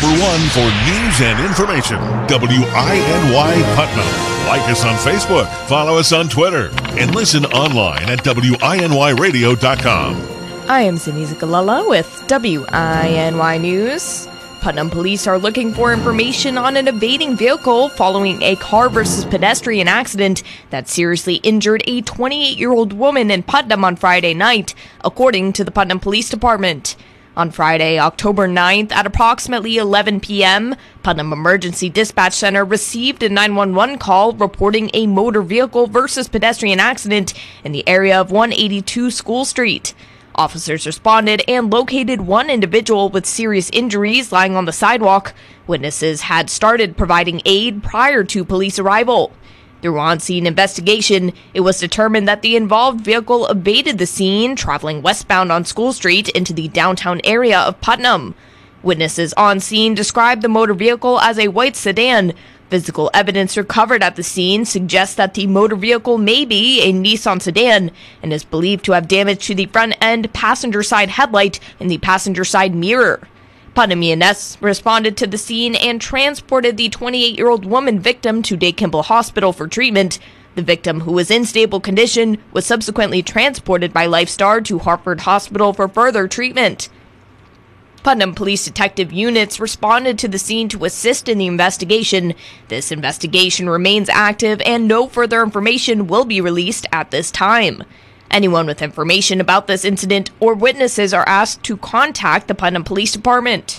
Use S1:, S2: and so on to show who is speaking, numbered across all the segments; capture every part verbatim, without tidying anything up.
S1: number one for news and information, W I N Y Putnam. Like us on Facebook, follow us on Twitter, and listen online at W I N Y radio dot com.
S2: I am Cindy Zikalala with W I N Y News. Putnam police are looking for information on an evading vehicle following a car versus pedestrian accident that seriously injured a twenty-eight-year-old woman in Putnam on Friday night, according to the Putnam Police Department. On Friday, October ninth, at approximately eleven p.m., Putnam Emergency Dispatch Center received a nine one one call reporting a motor vehicle versus pedestrian accident in the area of one eighty-two School Street. Officers responded and located one individual with serious injuries lying on the sidewalk. Witnesses had started providing aid prior to police arrival. Through on-scene investigation, it was determined that the involved vehicle evaded the scene, traveling westbound on School Street into the downtown area of Putnam. Witnesses on scene described the motor vehicle as a white sedan. Physical evidence recovered at the scene suggests that the motor vehicle may be a Nissan sedan and is believed to have damage to the front end passenger side headlight and the passenger side mirror. Putnam E M S responded to the scene and transported the twenty-eight-year-old woman victim to Day Kimball Hospital for treatment. The victim, who was in stable condition, was subsequently transported by Lifestar to Hartford Hospital for further treatment. Putnam Police Detective units responded to the scene to assist in the investigation. This investigation remains active and no further information will be released at this time. Anyone with information about this incident or witnesses are asked to contact the Putnam Police Department.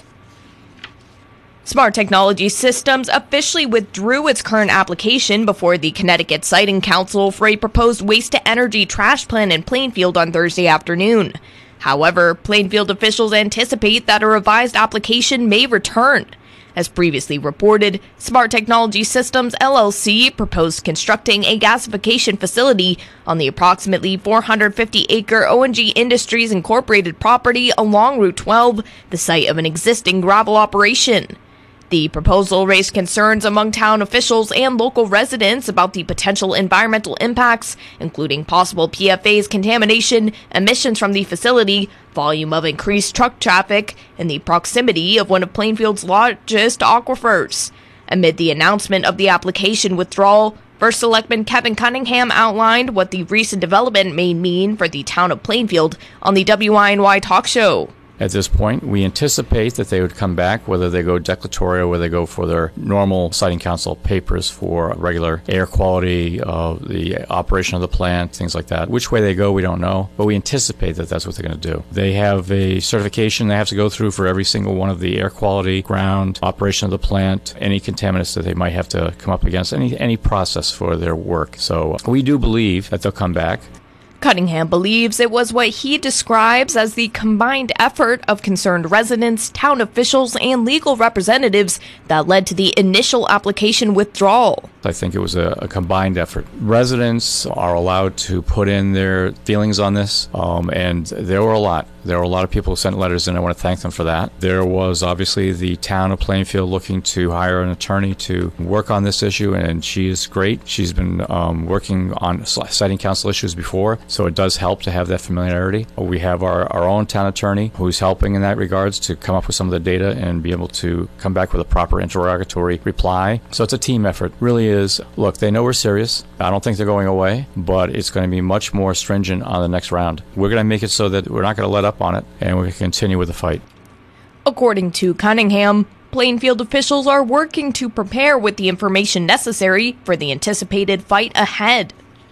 S2: Smart Technology Systems officially withdrew its current application before the Connecticut Siting Council for a proposed waste-to-energy trash plan in Plainfield on Thursday afternoon. However, Plainfield officials anticipate that a revised application may return. As previously reported, Smart Technology Systems L L C proposed constructing a gasification facility on the approximately four hundred fifty acre O and G Industries Incorporated property along Route twelve, the site of an existing gravel operation. The proposal raised concerns among town officials and local residents about the potential environmental impacts, including possible P F A S contamination, emissions from the facility, volume of increased truck traffic, and the proximity of one of Plainfield's largest aquifers. Amid the announcement of the application withdrawal, First Selectman Kevin Cunningham outlined what the recent development may mean for the town of Plainfield on the W I N Y talk show.
S3: At this point, we anticipate that they would come back, whether they go declaratory or whether they go for their normal Siting Council papers for regular air quality, uh, the operation of the plant, things like that. Which way they go, we don't know, but we anticipate that that's what they're going to do. They have a certification they have to go through for every single one of the air quality, ground, operation of the plant, any contaminants that they might have to come up against, any, any process for their work. So we do believe that they'll come back.
S2: Cunningham believes it was what he describes as the combined effort of concerned residents, town officials, and legal representatives that led to the initial application withdrawal.
S3: I think it was a, a combined effort. Residents are allowed to put in their feelings on this, um, and there were a lot. There were a lot of people who sent letters, and I want to thank them for that. There was obviously the town of Plainfield looking to hire an attorney to work on this issue, and she is great. She's been um, working on Siting Council issues before, so it does help to have that familiarity. We have our, our own town attorney who's helping in that regards to come up with some of the data and be able to come back with a proper interrogatory reply. So it's a team effort. Really is. Look, they know we're serious. I don't think they're going away, but it's going to be much more stringent on the next round. We're going to make it so that we're not going to let up on it, and we're going to continue with the fight.
S2: According to Cunningham, Plainfield officials are working to prepare with the information necessary for the anticipated fight ahead.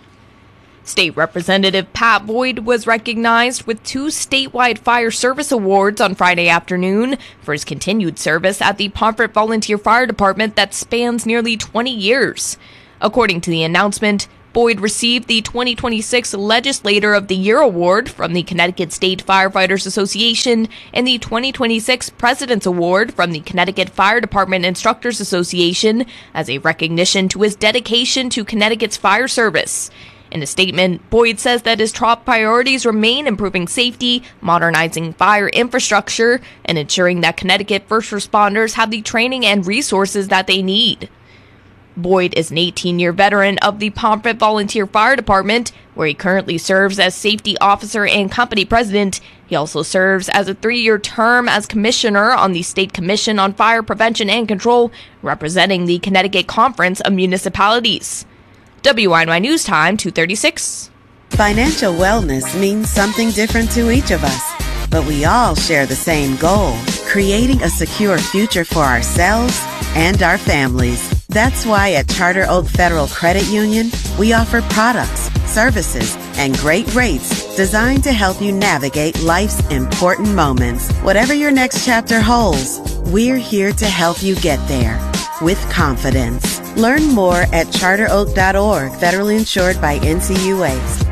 S2: State Representative Pat Boyd was recognized with two statewide fire service awards on Friday afternoon for his continued service at the Pomfret Volunteer Fire Department that spans nearly twenty years. According to the announcement, Boyd received the twenty twenty-six Legislator of the Year Award from the Connecticut State Firefighters Association and the twenty twenty-six President's Award from the Connecticut Fire Department Instructors Association as a recognition to his dedication to Connecticut's fire service. In a statement, Boyd says that his top priorities remain improving safety, modernizing fire infrastructure, and ensuring that Connecticut first responders have the training and resources that they need. Boyd is an eighteen-year veteran of the Pomfret Volunteer Fire Department, where he currently serves as safety officer and company president. He also serves as a three-year term as commissioner on the State Commission on Fire Prevention and Control, representing the Connecticut Conference of Municipalities. W I N Y News Time, two thirty-six.
S4: Financial wellness means something different to each of us, but we all share the same goal, creating a secure future for ourselves and our families. That's why at Charter Oak Federal Credit Union, we offer products, services, and great rates designed to help you navigate life's important moments. Whatever your next chapter holds, we're here to help you get there with confidence. Learn more at charter oak dot org, federally insured by N C U As.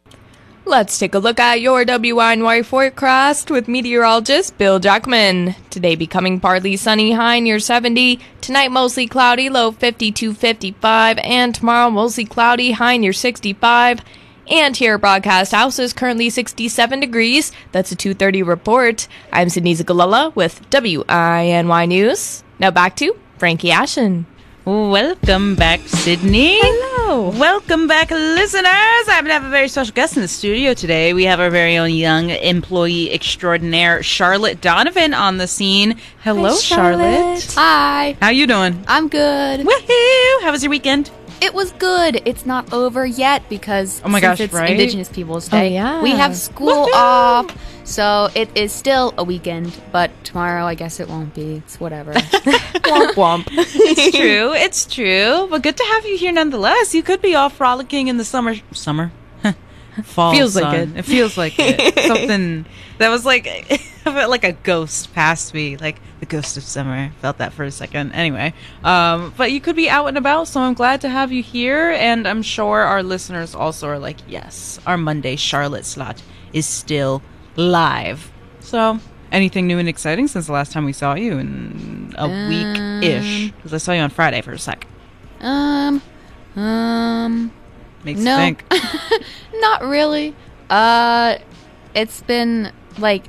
S2: Let's take a look at your W I N Y forecast with meteorologist Bill Jackman. Today becoming partly sunny, high near seventy. Tonight mostly cloudy, low fifty-two, fifty-five. And tomorrow mostly cloudy, high near sixty-five. And here at Broadcast House is currently sixty-seven degrees. That's a two thirty report. I'm Sydney Zagalala with W I N Y News. Now back to Frankie Ashen.
S5: Welcome back, Sydney.
S2: Hello.
S5: Welcome back, listeners. I happen to have a very special guest in the studio today. We have our very own young employee extraordinaire, Charlotte Donovan, on the scene. Hello,
S2: Hi, Charlotte.
S5: Charlotte.
S6: Hi.
S5: How you doing?
S6: I'm good.
S5: Woohoo! How was your weekend?
S6: It was good. It's not over yet because
S5: Oh my
S6: since
S5: gosh,
S6: it's
S5: right?
S6: Indigenous Peoples Day,
S2: Oh, yeah.
S6: we have school
S5: Woohoo!
S6: off. So it is still a weekend, but tomorrow I guess it won't be. It's whatever.
S2: Womp womp.
S5: It's true. It's true. But good to have you here nonetheless. You could be off frolicking in the summer. Summer? Fall.
S2: Feels like
S5: sun.
S2: it.
S5: It feels like it. Something that was like, I felt like a ghost passed me. Like the ghost of summer. Felt that for a second. Anyway. Um, but you could be out and about, so I'm glad to have you here. And I'm sure our listeners also are like, yes, our Monday Charlotte slot is still live. So, anything new and exciting since the last time we saw you in a
S6: Um,
S5: week-ish? Because I saw you on Friday for a sec.
S6: um, um,
S5: Makes
S6: no,
S5: you think.
S6: not really. Uh, it's been like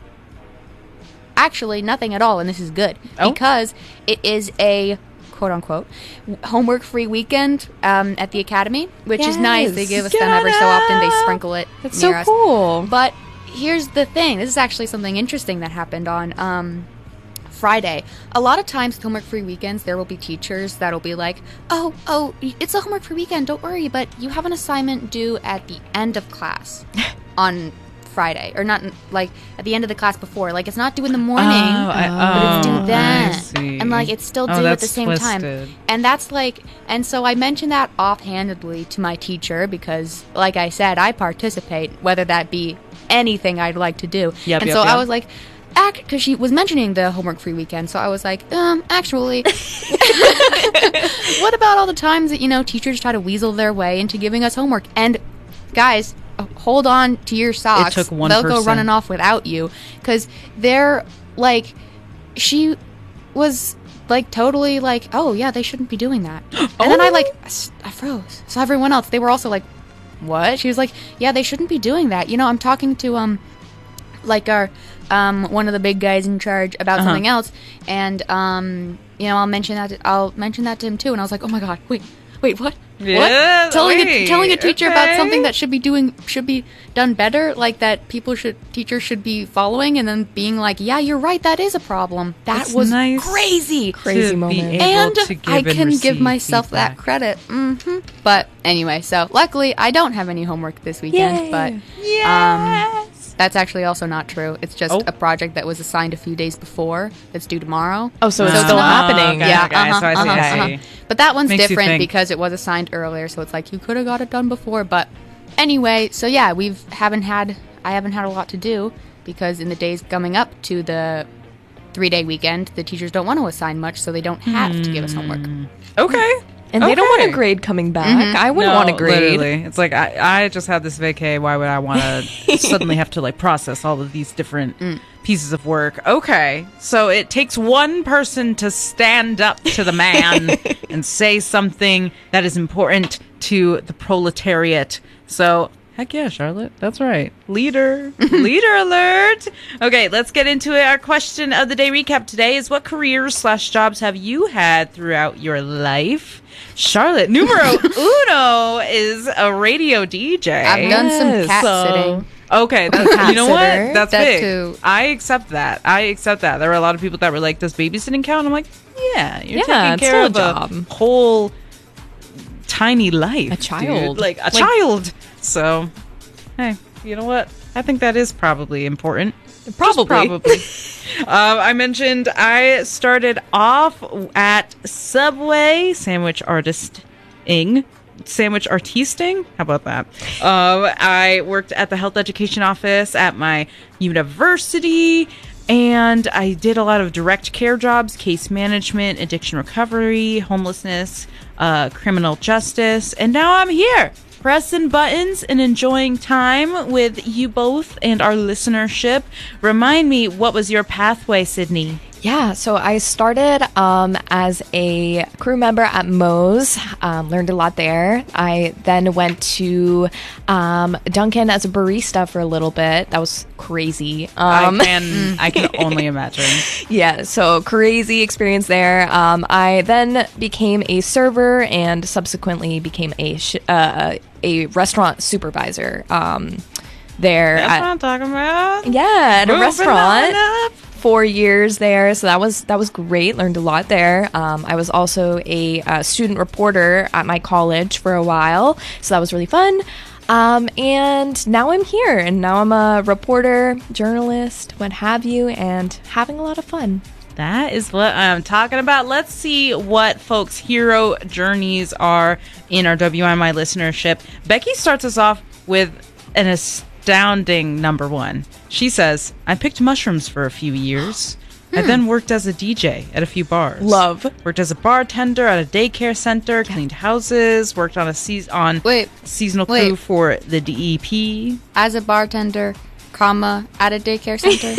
S6: actually nothing at all, and this is good
S5: Oh.
S6: because it is a quote unquote homework free weekend um, at the academy, which is nice. They
S2: Yes.
S6: give us
S5: Get
S6: them every
S5: on
S6: so often. They
S5: up.
S6: sprinkle it
S2: That's
S6: near
S2: so
S6: us.
S2: cool.
S6: But here's the thing. This is actually something interesting that happened on um, Friday. A lot of times with homework-free weekends, there will be teachers that'll be like, oh, oh, it's a homework-free weekend, don't worry, but you have an assignment due at the end of class on Friday. Or not, like, at the end of the class before. Like, it's not due in the morning,
S5: Oh, I-
S6: but it's
S5: oh,
S6: due then.
S5: I see.
S6: And, like, it's still
S5: Oh,
S6: due at the
S5: that's
S6: same time.
S5: twisted.
S6: And that's like, and so I mentioned that offhandedly to my teacher because, like I said, I participate, whether that be anything I'd like to do.
S5: Yep,
S6: and
S5: yep,
S6: so
S5: yep.
S6: I was like, act, because she was mentioning the homework free weekend. So I was like, um, actually, what about all the times that, you know, teachers try to weasel their way into giving us homework? And guys, hold on to your socks.
S5: took one
S6: They'll go
S5: person.
S6: running off without you. Because they're like, she was like totally like, oh yeah, they shouldn't be doing that. And then I like, I s- I froze. So everyone else, they were also like, what? She was like, yeah, they shouldn't be doing that. You know, I'm talking to, um, like our, um, one of the big guys in charge about
S5: Uh-huh.
S6: something else. And, um, you know, I'll mention that, to, I'll mention that to him too. And I was like, oh my God, wait, wait, what?
S5: Yeah,
S6: what? Telling
S5: wait,
S6: a, telling a teacher
S5: okay.
S6: about something that should be doing, should be done better, like that people should, teachers should be following, and then being like, yeah, you're right, that is a problem. That
S5: It's
S6: was
S5: nice
S6: crazy.
S2: Crazy
S5: to
S2: moment.
S5: Be able
S6: And
S5: to give
S6: I
S5: and
S6: can give
S5: receive
S6: myself that
S5: feedback.
S6: credit. hmm But anyway, so luckily I don't have any homework this weekend,
S2: Yay.
S6: but um,
S5: Yes.
S6: that's actually also not true. It's just
S5: Oh.
S6: a project that was assigned a few days before that's due tomorrow.
S2: Oh, so it's
S6: So
S2: still
S6: it's not-
S2: happening.
S5: Okay,
S6: yeah,
S5: okay,
S6: uh-huh,
S5: so I see,
S6: uh-huh,
S5: I
S6: uh-huh.
S5: see.
S6: But that one's
S5: Makes you
S6: different
S5: think.
S6: because it was assigned earlier, so it's like you could have got it done before. But anyway, so yeah, we've haven't had I haven't had a lot to do because in the days coming up to the three day weekend, the teachers don't want to assign much, so they don't have to give us homework.
S5: Okay.
S2: And they don't want
S5: Okay.
S2: a grade coming back.
S6: Mm-hmm.
S2: I wouldn't
S5: No,
S2: want a grade.
S5: Literally. It's like I, I just had this vacay. Why would I want to suddenly have to like process all of these different
S6: Mm.
S5: pieces of work? Okay, so it takes one person to stand up to the man and say something that is important to the proletariat. So Heck yeah, Charlotte. That's right. Leader. Leader alert. Okay, let's get into it. Our question of the day recap today is, what careers slash jobs have you had throughout your life? Charlotte, numero uno is a radio D J.
S6: I've done some cat
S5: So-
S6: sitting.
S5: Okay, that's,
S2: Cat
S5: you know what?
S2: sitter.
S5: That's
S6: That
S5: big.
S6: too.
S5: I accept that. I accept that. There were a lot of people that were like, does babysitting count? I'm like, yeah, you're
S2: Yeah,
S5: taking
S2: it's
S5: care
S2: still
S5: of
S2: a job.
S5: a whole tiny life.
S2: A child.
S5: dude. Like a
S2: Like-
S5: child. So, hey, you know what? I think that is probably important. Just
S2: Probably.
S5: probably. um, I mentioned I started off at Subway, sandwich artisting. Sandwich artisting? How about that? Um, I worked at the health education office at my university, and I did a lot of direct care jobs, case management, addiction recovery, homelessness, uh, criminal justice, and now I'm here pressing buttons and enjoying time with you both and our listenership. Remind me, what was your pathway, Sydney?
S2: Yeah, so I started um, as a crew member at Moe's, um, learned a lot there. I then went to um, Dunkin' as a barista for a little bit. That was crazy. Um,
S5: I can, I can only imagine.
S2: yeah, so crazy experience there. Um, I then became a server and subsequently became a sh- uh, a restaurant supervisor um, there.
S5: That's
S2: at-
S5: what I'm talking about.
S2: yeah, at a
S5: Moving
S2: restaurant.
S5: on up.
S2: Four years there, so that was that was great. Learned a lot there. Um, I was also a uh, student reporter at my college for a while, so that was really fun. Um, and now I'm here, and now I'm a reporter, journalist, what have you, and having a lot of fun.
S5: That is what I'm talking about. Let's see what folks' hero journeys are in our W I N Y listenership. Becky starts us off with an astounding number one. She says, I picked mushrooms for a few years. I then worked as a D J at a few bars.
S2: Love.
S5: Worked as a bartender at a daycare center, cleaned houses, worked on a se- on
S6: Wait,
S5: seasonal
S6: wait.
S5: crew for the D E P.
S6: As a bartender, comma, at a daycare center.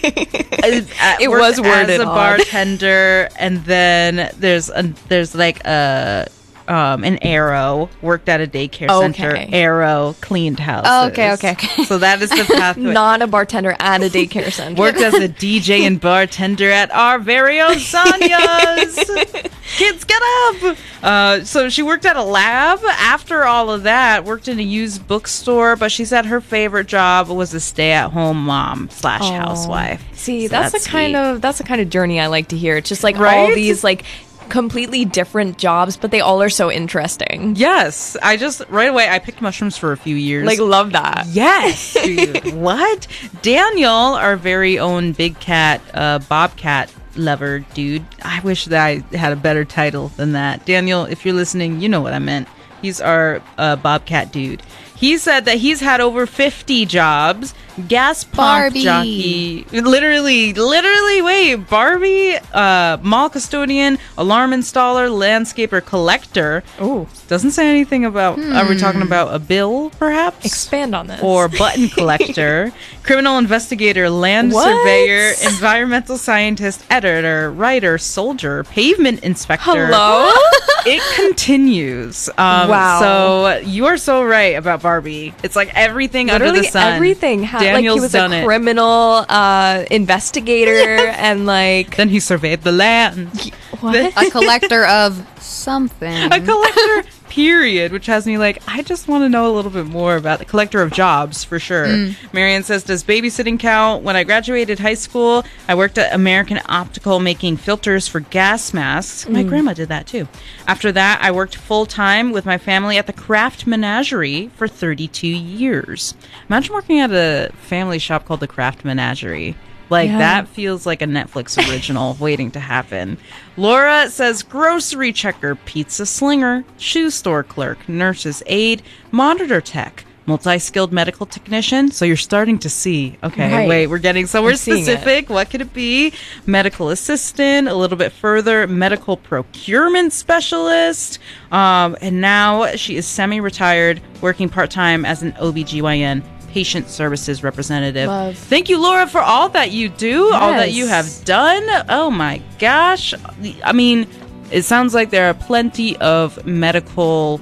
S5: It
S2: was worded
S5: as a
S2: odd.
S5: bartender, and then there's a, there's like a um an arrow. Worked at a daycare center.
S2: Okay.
S5: Arrow cleaned houses.
S6: Oh, okay, okay, okay.
S5: So that is the pathway.
S2: Not a bartender at a daycare center.
S5: Worked as a D J and bartender at our very own Sonya's. Kids, get up! Uh, so she worked at a lab. After all of that, worked in a used bookstore. But she said her favorite job was a stay-at-home mom slash
S2: Aw.
S5: housewife.
S2: See,
S5: So
S2: that's,
S5: that's
S2: the kind
S5: sweet.
S2: of that's the kind of journey I like to hear. It's just like all
S5: Right?
S2: these like completely different jobs, but they all are so interesting.
S5: Yes, I just right away I picked mushrooms for a few years.
S2: Like, love that.
S5: yes, dude. What? Daniel, our very own big cat, uh, bobcat lover, dude. I wish that I had a better title than that. Daniel, if you're listening, you know what I meant. He's our uh, bobcat dude. He said that he's had over fifty jobs. Gas pump
S6: Barbie.
S5: jockey. Literally, literally, wait. Barbie, uh, mall custodian, alarm installer, landscaper, collector.
S2: Ooh,
S5: Doesn't say anything about, are we talking about a bill, perhaps?
S2: expand on this.
S5: Or button collector, criminal investigator, land
S2: What?
S5: surveyor, environmental scientist, editor, writer, soldier, pavement inspector.
S2: hello.
S5: It continues. Um,
S2: Wow.
S5: So you are so right about Barbie. It's like everything under
S2: Literally
S5: the sun.
S2: everything. Ha- like
S5: Daniel's
S2: he was
S5: done
S2: a
S5: it.
S2: criminal uh, investigator and like
S5: Then he surveyed the land.
S2: what?
S6: A collector of something.
S5: A collector, period, which has me like, I just want to know a little bit more about the collector of jobs, for sure. Marianne says, does babysitting count? When I graduated high school, I worked at American Optical making filters for gas masks. My grandma did that too. After that, I worked full-time with my family at the Craft Menagerie for thirty-two years. Imagine working at a family shop called the Craft Menagerie. Like,
S2: Yeah.
S5: that feels like a Netflix original waiting to happen. Laura says, grocery checker, pizza slinger, shoe store clerk, nurse's aide, monitor tech, multi-skilled medical technician. So you're starting to see, okay,
S2: Right.
S5: wait, we're getting somewhere
S2: I'm seeing it.
S5: specific. What could it be? Medical assistant, a little bit further, medical procurement specialist. Um, and now she is semi-retired, working part-time as an O B G Y N patient services representative.
S2: Love.
S5: Thank you, Laura, for all that you do, all that you have
S2: Yes.
S5: done. Oh my gosh. I mean, it sounds like there are plenty of medical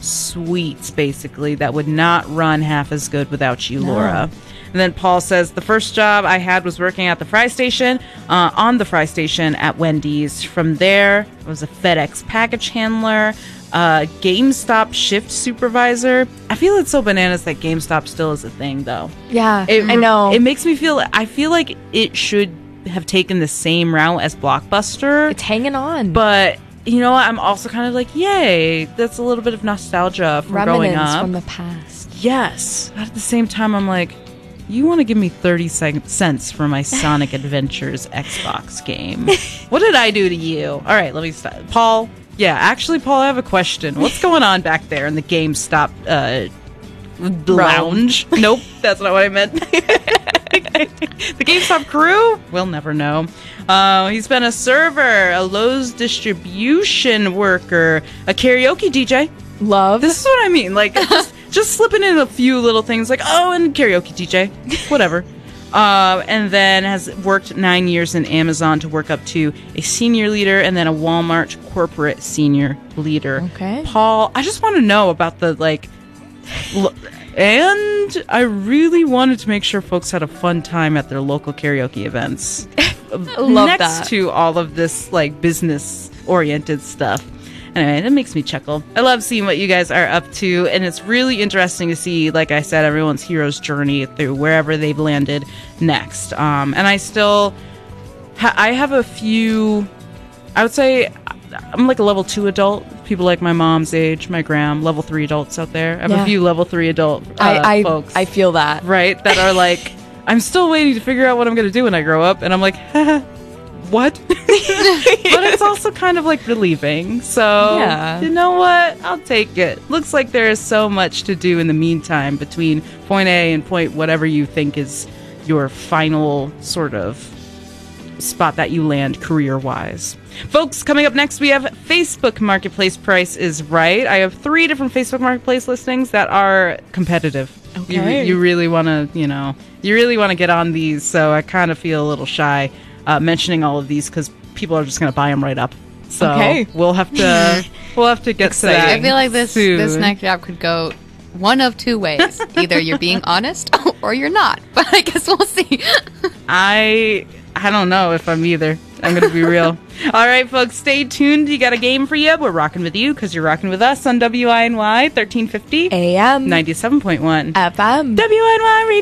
S5: sweets, basically, that would not run half as good without you, Laura. And then Paul says, the first job I had was working at the fry station, uh, on the fry station at Wendy's. From there, I was a FedEx package handler, uh, GameStop shift supervisor. I feel it's so bananas that GameStop still is a thing, though.
S2: Yeah,
S5: It,
S2: I know.
S5: It makes me feel, I feel like it should have taken the same route as Blockbuster.
S2: It's hanging on.
S5: But, you know what? I'm also kind of like, yay, that's a little bit of nostalgia from growing
S2: Remnants
S5: up.
S2: from the past.
S5: Yes. But at the same time, I'm like, you want to give me thirty cents for my Sonic Adventures Xbox game. What did I do to you? All right, let me stop. Paul, yeah, actually, Paul, I have a question. What's going on back there in the GameStop uh, lounge? Nope, that's not what I meant. The GameStop crew? We'll never know. Uh, he's been a server, a Lowe's distribution worker, a karaoke D J.
S2: Love.
S5: This is what I mean. Like, just, just slipping in a few little things like, oh, and karaoke D J. Whatever. Uh, and then has worked nine years in Amazon to work up to a senior leader and then a Walmart corporate senior leader.
S2: Okay.
S5: Paul, I just want to know about the, like... L- and I really wanted to make sure folks had a fun time at their local karaoke events.
S2: Love
S5: Next
S2: that.
S5: to all of this, like, business-oriented stuff. Anyway, that makes me chuckle. I love seeing what you guys are up to, and it's really interesting to see, like I said, everyone's hero's journey through wherever they've landed next. Um, and I still, ha- I have a few, I would say, I'm like a level two adult. People like my mom's age, my gram, level three adults out there. I have
S2: Yeah.
S5: a few level three adult uh,
S2: I, I,
S5: folks.
S2: I feel that.
S5: Right, that are like, I'm still waiting to figure out what I'm going to do when I grow up. And I'm like, what? But it's also kind of like relieving. So,
S2: Yeah.
S5: you know what? I'll take it. Looks like there is so much to do in the meantime between point A and point whatever you think is your final sort of spot that you land career-wise. Folks, coming up next, we have Facebook Marketplace Price is Right. I have three different Facebook Marketplace listings that are competitive. You,
S2: Okay.
S5: you really want to, you know, you really want to get on these, so I kind of feel a little shy uh, mentioning all of these because people are just going to buy them right up. So
S2: Okay.
S5: we'll have to we'll have to get to that.
S6: I feel like this
S5: soon.
S6: this next job could go one of two ways. Either you're being honest or you're not. But I guess we'll see.
S5: I I don't know if I'm either. I'm going to be real. All right, folks, stay tuned. You got a game for you. We're rocking with you because you're rocking with us on W I N Y thirteen fifty
S2: A M
S5: ninety-seven point one
S2: F M
S5: W I N Y Radio.